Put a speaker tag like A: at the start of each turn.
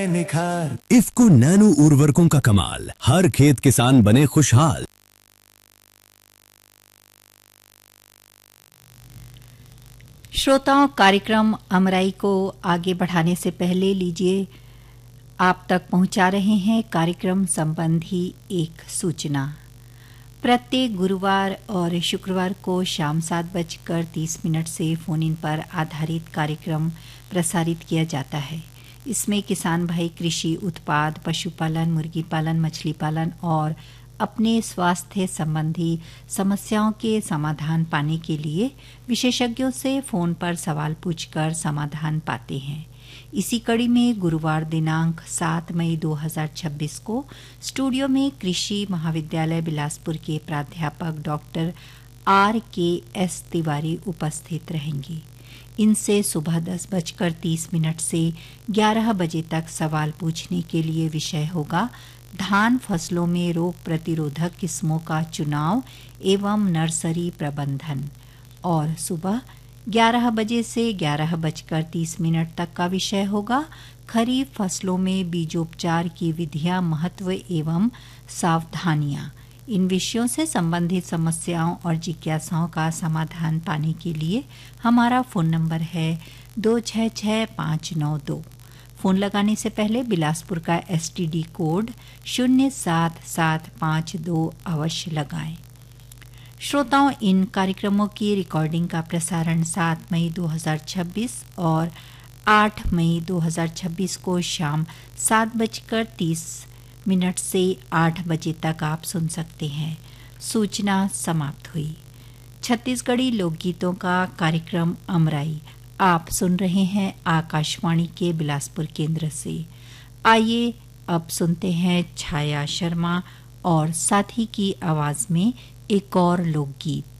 A: आए निखार।
B: इफ्को नैनो उर्वरकों का कमाल, हर खेत किसान बने खुशहाल।
C: श्रोताओं, कार्यक्रम अमराई को आगे बढ़ाने से पहले लीजिए आप तक पहुंचा रहे हैं कार्यक्रम संबंधी एक सूचना। प्रत्येक गुरुवार और शुक्रवार को शाम 7:30 से फोन इन पर आधारित कार्यक्रम प्रसारित किया जाता है। इसमें किसान भाई कृषि उत्पाद, पशुपालन, मुर्गी पालन, मछली पालन और अपने स्वास्थ्य संबंधी समस्याओं के समाधान पाने के लिए विशेषज्ञों से फोन पर सवाल पूछकर समाधान पाते हैं। इसी कड़ी में गुरुवार दिनांक 7 मई 2026 को स्टूडियो में कृषि महाविद्यालय बिलासपुर के प्राध्यापक डॉक्टर RKS तिवारी उपस्थित रहेंगे। इनसे सुबह 10:30 से 11 बजे तक सवाल पूछने के लिए विषय होगा धान फसलों में रोग प्रतिरोधक किस्मों का चुनाव एवं नर्सरी प्रबंधन, और सुबह 11 बजे से 11:30 तक का विषय होगा खरीफ फसलों में बीजोपचार की विधियां, महत्व एवं सावधानियां। इन विषयों से संबंधित समस्याओं और जिज्ञासाओं का समाधान पाने के लिए हमारा फोन नंबर है 266592। फोन लगाने से पहले बिलासपुर का STD कोड 07752 अवश्य लगाएं। श्रोताओं, इन कार्यक्रमों की रिकॉर्डिंग का प्रसारण 7 मई 2026 और 8 मई 2026 को शाम 7:30 से 8 बजे तक आप सुन सकते हैं। सूचना समाप्त हुई। छत्तीसगढ़ी लोकगीतों का कार्यक्रम अमराई आप सुन रहे हैं आकाशवाणी के बिलासपुर केंद्र से। आइए अब सुनते हैं छाया शर्मा और साथी की आवाज में एक और लोकगीत।